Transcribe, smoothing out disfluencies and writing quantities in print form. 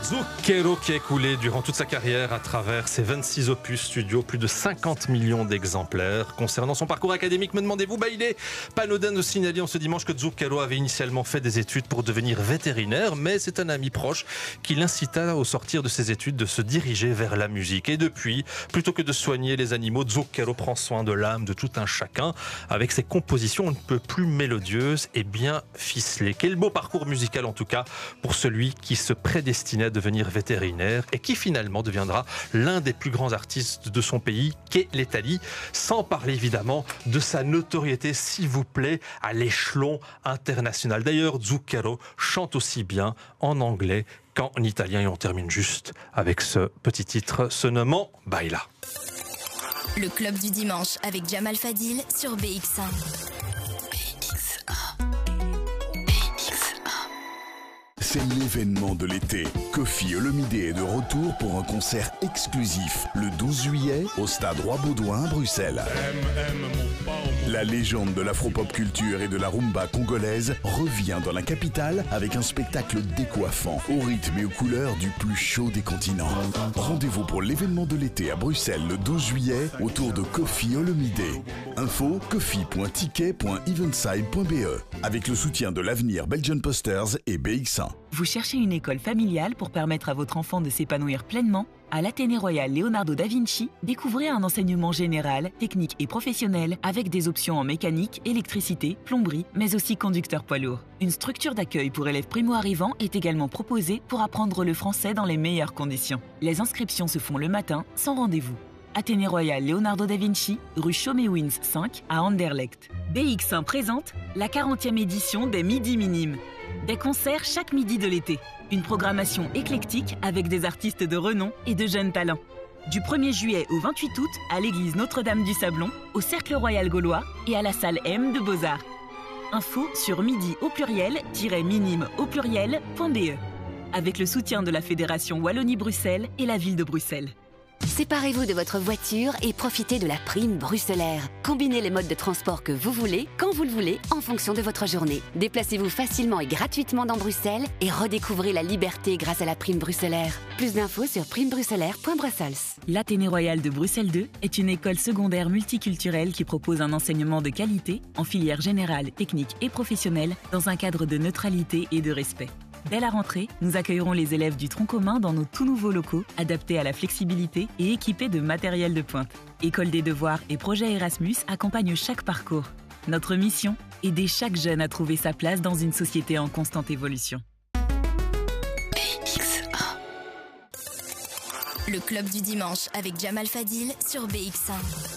Zucchero qui a écoulé durant toute sa carrière à travers ses 26 opus studio, plus de 50 millions d'exemplaires. Concernant son parcours académique, me demandez-vous, il est pas anodin de signaler en ce dimanche que Zucchero avait initialement fait des études pour devenir vétérinaire, mais c'est un ami proche qui l'incita au sortir de ses études de se diriger vers la musique. Et depuis, plutôt que de soigner les animaux, Zucchero prend soin de l'âme de tout un chacun avec ses compositions un peu plus mélodieuses et bien ficelées. Quel beau parcours musical en tout cas pour celui qui se prédestinait à devenir vétérinaire et qui finalement deviendra l'un des plus grands artistes de son pays, qu'est l'Italie, sans parler évidemment de sa notoriété, s'il vous plaît, à l'échelon international. D'ailleurs, Zucchero chante aussi bien en anglais qu'en italien et on termine juste avec ce petit titre se nommant Baila. Le club du dimanche avec Jamal Fadil sur BX1. C'est l'événement de l'été. Kofi Olomide est de retour pour un concert exclusif le 12 juillet au Stade Roi-Baudouin à Bruxelles. La légende de l'afro-pop culture et de la rumba congolaise revient dans la capitale avec un spectacle décoiffant, au rythme et aux couleurs du plus chaud des continents. Rendez-vous pour l'événement de l'été à Bruxelles le 12 juillet autour de Kofi Olomide. Info kofi.ticket.eventside.be avec le soutien de l'Avenir Belgian Posters et BX1. Vous cherchez une école familiale pour permettre à votre enfant de s'épanouir pleinement? À l'Athénée Royal Leonardo da Vinci, découvrez un enseignement général, technique et professionnel avec des options en mécanique, électricité, plomberie, mais aussi conducteur poids lourd. Une structure d'accueil pour élèves primo-arrivants est également proposée pour apprendre le français dans les meilleures conditions. Les inscriptions se font le matin, sans rendez-vous. Athénée Royal Leonardo da Vinci, rue Chaumet-Wins 5 à Anderlecht. BX1 présente la 40e édition des Midi Minimes. Des concerts chaque midi de l'été. Une programmation éclectique avec des artistes de renom et de jeunes talents. Du 1er juillet au 28 août à l'église Notre-Dame du Sablon, au Cercle Royal Gaulois et à la salle M de Beaux-Arts. Info sur midi au pluriel-minime au pluriel.be avec le soutien de la Fédération Wallonie-Bruxelles et la ville de Bruxelles. Séparez-vous de votre voiture et profitez de la prime bruxellaire. Combinez les modes de transport que vous voulez, quand vous le voulez, en fonction de votre journée. Déplacez-vous facilement et gratuitement dans Bruxelles et redécouvrez la liberté grâce à la prime bruxellaire. Plus d'infos sur primebruxellaire.brussels. L'Athénée Royal de Bruxelles 2 est une école secondaire multiculturelle qui propose un enseignement de qualité en filière générale, technique et professionnelle dans un cadre de neutralité et de respect. Dès la rentrée, nous accueillerons les élèves du tronc commun dans nos tout nouveaux locaux, adaptés à la flexibilité et équipés de matériel de pointe. École des devoirs et projet Erasmus accompagnent chaque parcours. Notre mission, aider chaque jeune à trouver sa place dans une société en constante évolution. Le club du dimanche avec Jamal Fadil sur BX1.